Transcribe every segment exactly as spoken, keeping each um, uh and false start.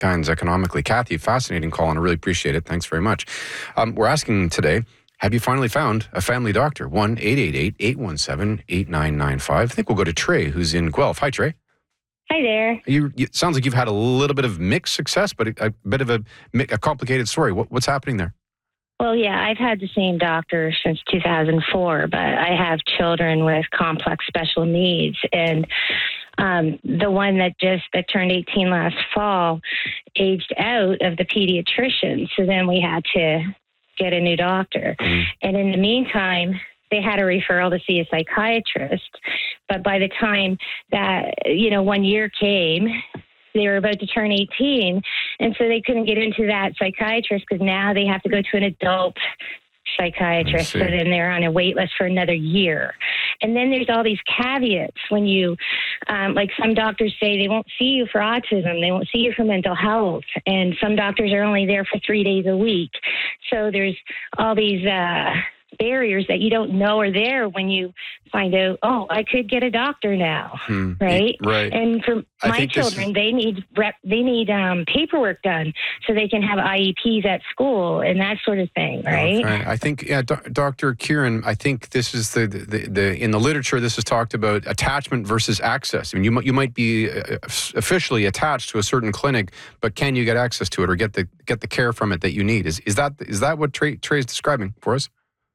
kinds economically. Kathy, fascinating call, and I really appreciate it. Thanks very much. Um, we're asking today, have you finally found a family doctor? one eight eight eight, eight one seven, eight nine nine five. I think we'll go to Trey, who's in Guelph. Hi, Trey. Hi there. You, you, it sounds like you've had a little bit of mixed success, but a, a bit of a, a complicated story. What, what's happening there? Well, yeah, I've had the same doctor since two thousand four, but I have children with complex special needs. And um, the one that just that turned eighteen last fall aged out of the pediatrician. So then we had to get a new doctor. Mm. And in the meantime, they had a referral to see a psychiatrist. But by the time that, you know, one year came, they were about to turn eighteen, and so they couldn't get into that psychiatrist because now they have to go to an adult psychiatrist. So then they're on a wait list for another year. And then there's all these caveats when you, um, like some doctors say they won't see you for autism, they won't see you for mental health, and some doctors are only there for three days a week. So there's all these uh, barriers that you don't know are there when you find out, oh, I could get a doctor now, hmm. right? Right. And for I my children, is... they need rep, they need um, paperwork done so they can have I E Ps at school and that sort of thing, right? Okay. I think, yeah, Do- Doctor Kieran, I think this is the, the, the, in the literature, this is talked about attachment versus access. I mean, you might, you might be officially attached to a certain clinic, but can you get access to it or get the get the care from it that you need? Is is that is that what Trey, Trey is describing for us?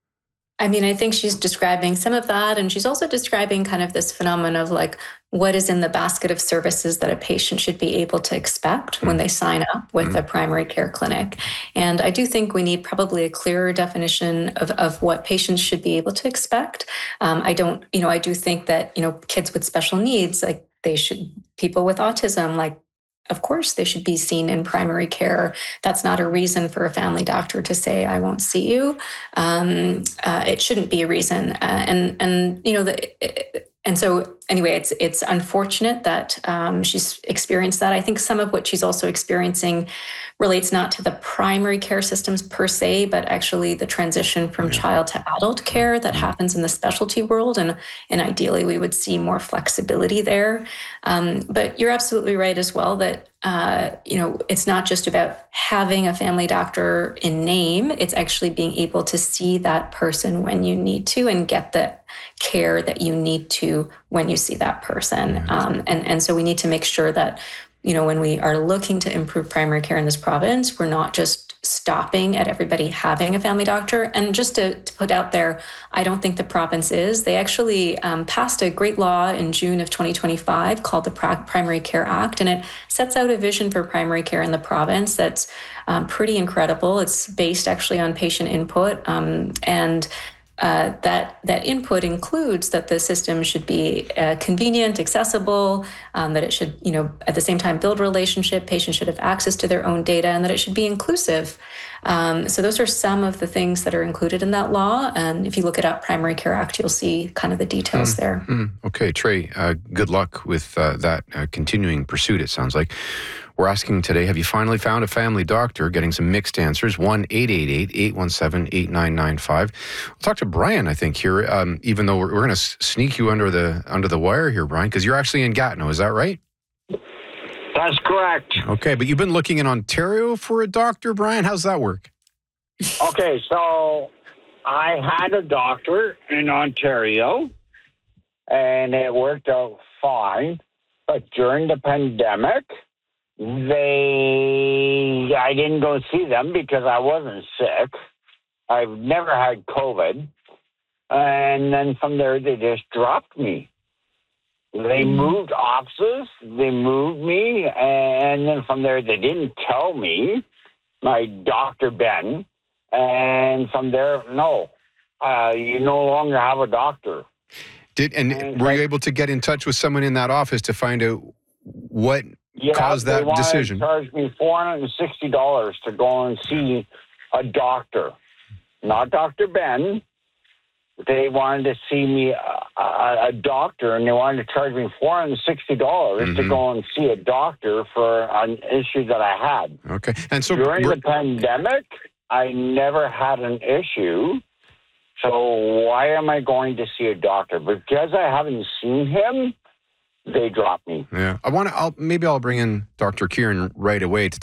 I mean, I think she's describing some of that, and she's also describing kind of this phenomenon of like what is in the basket of services that a patient should be able to expect mm. when they sign up with mm. a primary care clinic. And I do think we need probably a clearer definition of, of what patients should be able to expect. Um, I don't, you know, I do think that, you know, kids with special needs, like they should, people with autism, like, of course, they should be seen in primary care. That's not a reason for a family doctor to say, I won't see you. Um, uh, it shouldn't be a reason. Uh, and, and you know, the, it, and so anyway, it's it's unfortunate that um, she's experienced that. I think some of what she's also experiencing relates not to the primary care systems per se, but actually the transition from yeah. child to adult care that happens in the specialty world. And, and ideally, we would see more flexibility there. Um, but you're absolutely right as well that, uh, you know, it's not just about having a family doctor in name. It's actually being able to see that person when you need to and get the care that you need to when you see that person. Um, and, and so we need to make sure that, you know, when we are looking to improve primary care in this province, we're not just stopping at everybody having a family doctor. And just to, to put out there, I don't think the province is. They actually um, passed a great law in June of twenty twenty-five called the Primary Care Act, and it sets out a vision for primary care in the province that's um, pretty incredible. It's based actually on patient input, um, and Uh, that that input includes that the system should be uh, convenient, accessible, um, that it should, you know, at the same time build relationship. Patients should have access to their own data, and that it should be inclusive. Um, so those are some of the things that are included in that law. And if you look it up, Primary Care Act, you'll see kind of the details mm, there. Mm. Okay, Trey, uh, good luck with uh, that uh, continuing pursuit, it sounds like. We're asking today, have you finally found a family doctor? Getting some mixed answers. one eight eight eight, eight one seven, eight nine nine five. We'll talk to Brian, I think, here, um, even though we're, we're going to sneak you under the under the wire here, Brian, because you're actually in Gatineau. Is that right? That's correct. Okay, but you've been looking in Ontario for a doctor, Brian. How's that work? Okay, so I had a doctor in Ontario, and it worked out fine. But during the pandemic, They, I didn't go see them because I wasn't sick. I've never had COVID. And then from there, they just dropped me. They moved offices, they moved me, and then from there, they didn't tell me, my Doctor Ben. And from there, no, uh, you no longer have a doctor. Did And, and were like, you able to get in touch with someone in that office to find out what Yeah, caused that they decision? They charged me four hundred sixty dollars to go and see a doctor, not Doctor Ben. They wanted to see me, a, a, a doctor, and they wanted to charge me four hundred sixty dollars mm-hmm. to go and see a doctor for an issue that I had. Okay. And so during the pandemic, I never had an issue. So why am I going to see a doctor? Because I haven't seen him, they dropped me. Yeah. I want to, I'll, maybe I'll bring in Doctor Kieran right away to